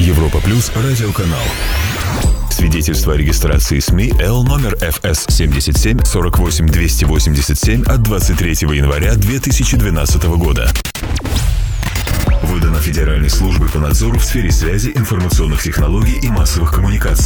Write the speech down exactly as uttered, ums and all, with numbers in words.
Европа Плюс радиоканал. Свидетельство о регистрации СМИ Л номер эф эс семьдесят семь сорок восемь двести восемьдесят семь от двадцать третьего января две тысячи двенадцатого года. Выдано Федеральной службой по надзору в сфере связи, информационных технологий и массовых коммуникаций.